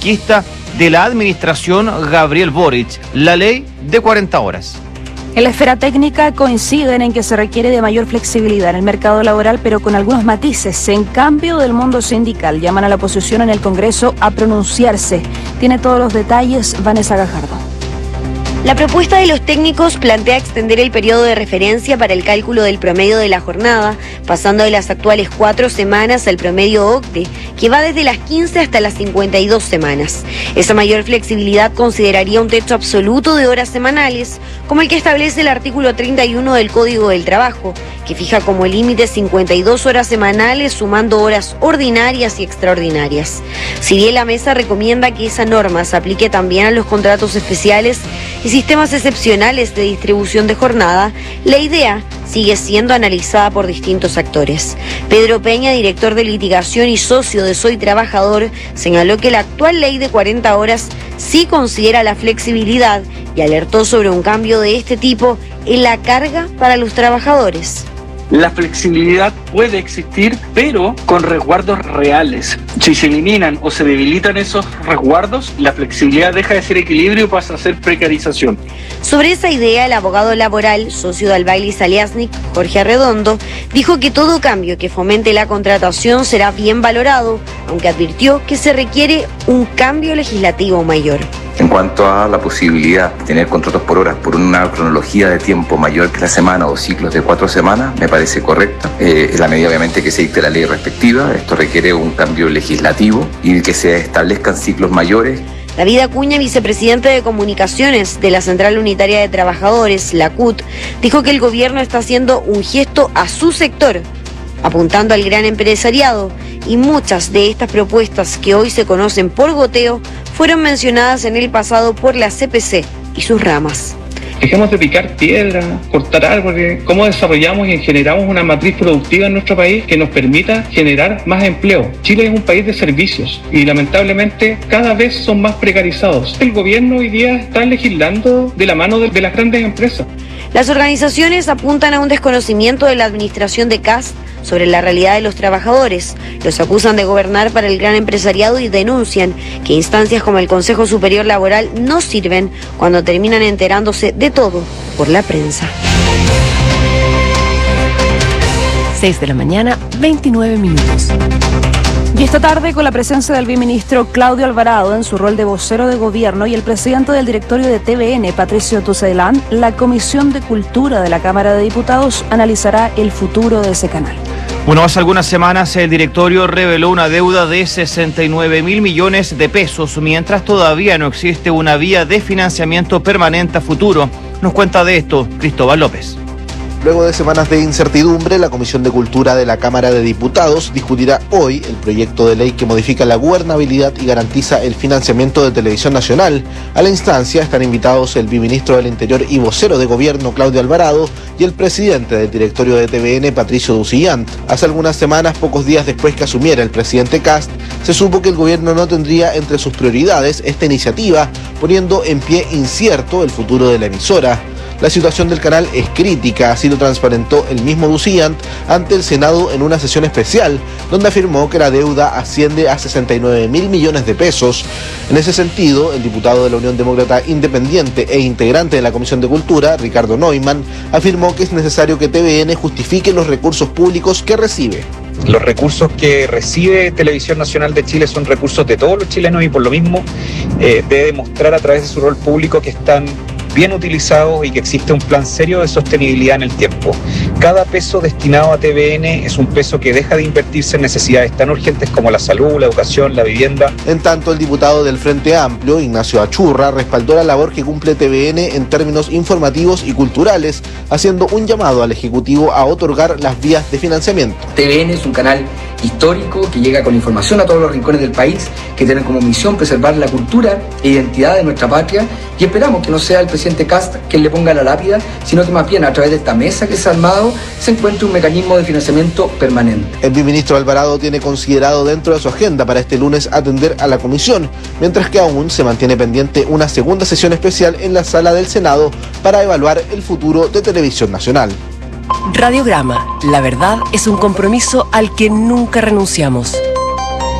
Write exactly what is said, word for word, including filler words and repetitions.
conquista de la administración Gabriel Boric, la ley de cuarenta horas. En la esfera técnica coinciden en que se requiere de mayor flexibilidad en el mercado laboral, pero con algunos matices. En cambio, del mundo sindical llaman a la oposición en el Congreso a pronunciarse. Tiene todos los detalles Vanessa Gajardo. La propuesta de los técnicos plantea extender el periodo de referencia para el cálculo del promedio de la jornada, pasando de las actuales cuatro semanas al promedio OCDE, que va desde las quince hasta las cincuenta y dos semanas. Esa mayor flexibilidad consideraría un techo absoluto de horas semanales, como el que establece el artículo treinta y uno del Código del Trabajo, que fija como límite cincuenta y dos horas semanales, sumando horas ordinarias y extraordinarias. Si bien la mesa recomienda que esa norma se aplique también a los contratos especiales y sistemas excepcionales de distribución de jornada, la idea sigue siendo analizada por distintos actores. Pedro Peña, director de litigación y socio de Soy Trabajador, señaló que la actual ley de cuarenta horas sí considera la flexibilidad y alertó sobre un cambio de este tipo en la carga para los trabajadores. La flexibilidad puede existir, pero con resguardos reales. Si se eliminan o se debilitan esos resguardos, la flexibilidad deja de ser equilibrio y pasa a ser precarización. Sobre esa idea, el abogado laboral, socio de Albaili Saliasnik, Jorge Arredondo, dijo que todo cambio que fomente la contratación será bien valorado, aunque advirtió que se requiere un cambio legislativo mayor. En cuanto a la posibilidad de tener contratos por horas por una cronología de tiempo mayor que la semana o ciclos de cuatro semanas, me parece correcta. Eh, en la medida obviamente que se dicte la ley respectiva, esto requiere un cambio legislativo y que se establezcan ciclos mayores. David Acuña, vicepresidente de Comunicaciones de la Central Unitaria de Trabajadores, la C U T, dijo que el gobierno está haciendo un gesto a su sector, apuntando al gran empresariado, y muchas de estas propuestas que hoy se conocen por goteo fueron mencionadas en el pasado por la C P C y sus ramas. Dejemos de picar piedra, cortar árboles. ¿Cómo desarrollamos y generamos una matriz productiva en nuestro país que nos permita generar más empleo? Chile es un país de servicios y lamentablemente cada vez son más precarizados. El gobierno hoy día está legislando de la mano de, de las grandes empresas. Las organizaciones apuntan a un desconocimiento de la administración de Kast sobre la realidad de los trabajadores. Los acusan de gobernar para el gran empresariado y denuncian que instancias como el Consejo Superior Laboral no sirven cuando terminan enterándose de todo por la prensa. seis de la mañana, veintinueve minutos. Y esta tarde, con la presencia del viceministro Claudio Alvarado en su rol de vocero de gobierno y el presidente del directorio de T V N, Patricio Tuceilán, la Comisión de Cultura de la Cámara de Diputados analizará el futuro de ese canal. Bueno, hace algunas semanas el directorio reveló una deuda de sesenta y nueve mil millones de pesos, mientras todavía no existe una vía de financiamiento permanente a futuro. Nos cuenta de esto Cristóbal López. Luego de semanas de incertidumbre, la Comisión de Cultura de la Cámara de Diputados discutirá hoy el proyecto de ley que modifica la gobernabilidad y garantiza el financiamiento de Televisión Nacional. A la instancia están invitados el viceministro del Interior y vocero de Gobierno, Claudio Alvarado, y el presidente del directorio de T V N, Patricio Tuceilán. Hace algunas semanas, pocos días después que asumiera el presidente Kast, se supo que el gobierno no tendría entre sus prioridades esta iniciativa, poniendo en pie incierto el futuro de la emisora. La situación del canal es crítica, así lo transparentó el mismo Tuceilán ante el Senado en una sesión especial, donde afirmó que la deuda asciende a sesenta y nueve mil millones de pesos. En ese sentido, el diputado de la Unión Demócrata Independiente e integrante de la Comisión de Cultura, Ricardo Neumann, afirmó que es necesario que T V N justifique los recursos públicos que recibe. Los recursos que recibe Televisión Nacional de Chile son recursos de todos los chilenos y por lo mismo eh, debe demostrar a través de su rol público que están bien utilizados y que existe un plan serio de sostenibilidad en el tiempo. Cada peso destinado a T V N es un peso que deja de invertirse en necesidades tan urgentes como la salud, la educación, la vivienda. En tanto, el diputado del Frente Amplio, Ignacio Achurra, respaldó la labor que cumple T V N en términos informativos y culturales, haciendo un llamado al Ejecutivo a otorgar las vías de financiamiento. T V N es un canal histórico que llega con información a todos los rincones del país, que tiene como misión preservar la cultura e identidad de nuestra patria, y esperamos que no sea el presidente Kast quien le ponga la lápida, sino que más bien a través de esta mesa que se ha armado se encuentre un mecanismo de financiamiento permanente. El viceministro Alvarado tiene considerado dentro de su agenda para este lunes atender a la comisión, mientras que aún se mantiene pendiente una segunda sesión especial en la sala del Senado para evaluar el futuro de Televisión Nacional. Radiograma, la verdad es un compromiso al que nunca renunciamos.